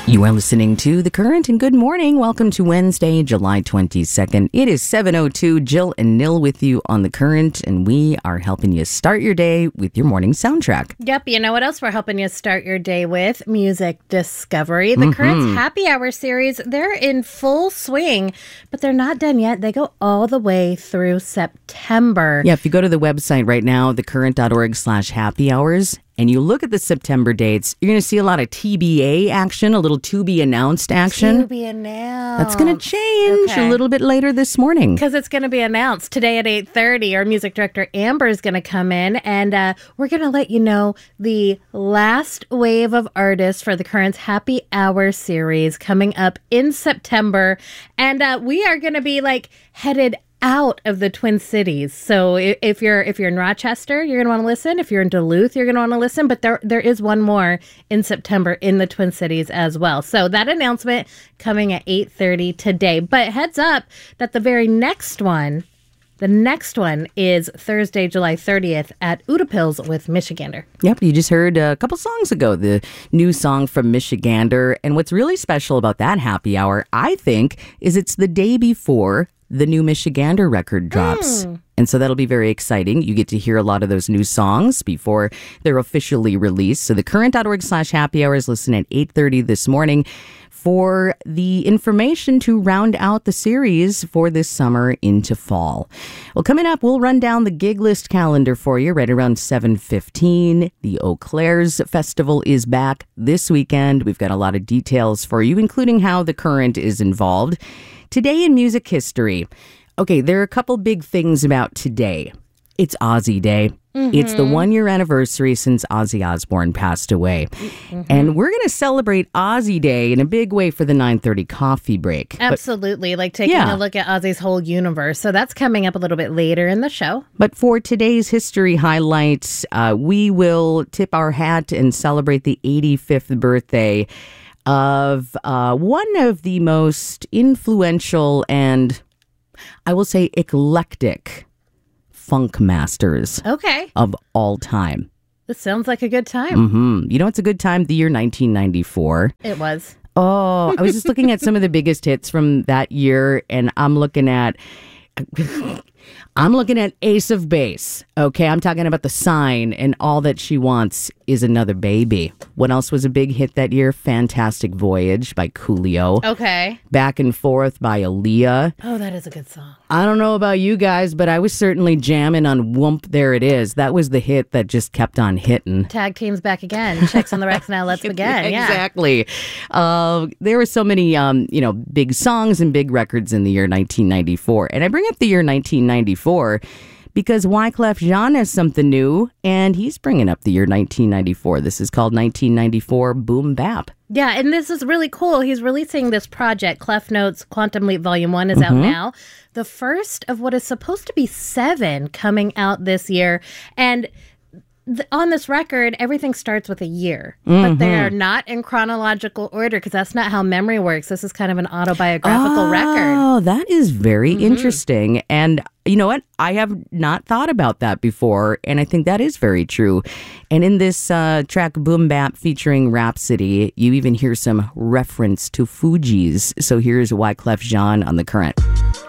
You are listening to The Current, and good morning. Welcome to Wednesday, July 22nd. It is 7:02. Jill and Nil with you on The Current, and we are helping you start your day with your morning soundtrack. Yep, you know what else we're helping you start your day with? Music discovery. The Current's Happy Hour series, they're in full swing, but they're not done yet. They go all the way through September. Yeah, if you go to the website right now, thecurrent.org/happy hours, and you look at the September dates, you're going to see a lot of TBA action, a little to be announced action. To be announced. That's going to change a little bit later this morning. Because it's going to be announced today at 8:30. Our music director, Amber, is going to come in, and we're going to let you know the last wave of artists for the Current's Happy Hour series coming up in September. And we are going to be headed out of the Twin Cities. So if you're in Rochester, you're going to want to listen. If you're in Duluth, you're going to want to listen. But there is one more in September in the Twin Cities as well. So that announcement coming at 8:30 today. But heads up that the next one is Thursday, July 30th at Utapils with Michigander. Yep, you just heard a couple songs ago, the new song from Michigander. And what's really special about that happy hour, I think, is it's the day before the new Michigander record drops. And so that'll be very exciting. You get to hear a lot of those new songs before they're officially released. So thecurrent.org/happy hours, listen at 8:30 this morning for the information to round out the series for this summer into fall. Well, coming up, we'll run down the gig list calendar for you right around 7:15. The Eau Claire's Festival is back this weekend. We've got a lot of details for you, including how the Current is involved. Today in music history. Okay, there are a couple big things about today. It's Ozzy Day. It's the 1-year anniversary since Ozzy Osbourne passed away. And we're going to celebrate Ozzy Day in a big way for the 9:30 coffee break. Absolutely, taking a look at Ozzy's whole universe. So that's coming up a little bit later in the show. But for today's history highlights, we will tip our hat and celebrate the 85th birthday of one of the most influential and, I will say, eclectic funk masters of all time. This sounds like a good time. You know, it's a good time, the year 1994. It was. Oh, I was just looking at some of the biggest hits from that year, and I'm looking at Ace of Base. Okay, I'm talking about The Sign and All That She Wants Is Another Baby. What else was a big hit that year? Fantastic Voyage by Coolio. Okay. Back and Forth by Aaliyah. Oh, that is a good song. I don't know about you guys, but I was certainly jamming on Whoomp There It Is. That was the hit that just kept on hitting. Tag team's back again. Checks on the Rex now. Let's begin. Yeah. Exactly. There were so many, big songs and big records in the year 1994. And I bring up the year 1994 because Wyclef Jean has something new, and he's bringing up the year 1994. This is called 1994 Boom Bap. Yeah, and this is really cool. He's releasing this project, Clef Notes Quantum Leap Volume 1 is out now. The first of what is supposed to be 7 coming out this year. And on this record, everything starts with a year, but they're not in chronological order because that's not how memory works. This is kind of an autobiographical record. Oh, that is very interesting. And you know what? I have not thought about that before, and I think that is very true. And in this track, Boom Bap, featuring Rhapsody, you even hear some reference to Fugees. So here's Wyclef Jean on The Current.